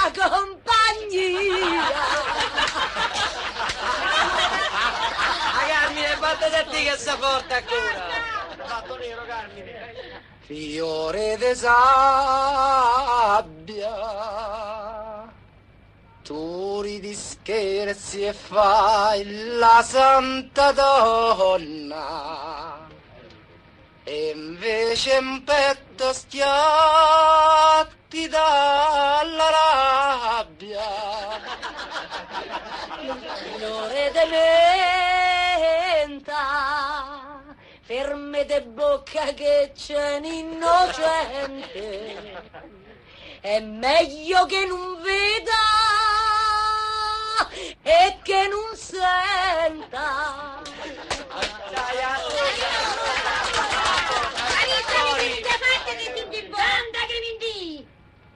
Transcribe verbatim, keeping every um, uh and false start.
fa compagnia. La Carmine, fatta da te che sta forte ancora. Fatto nero, Carmine. Fiore de sabbia, tu ridi scherzi e fai la santa donna, e invece in petto schiatti dalla rabbia. Fiore de menta, ferme de bocca che c'è un innocente, è meglio che non veda e che non senta.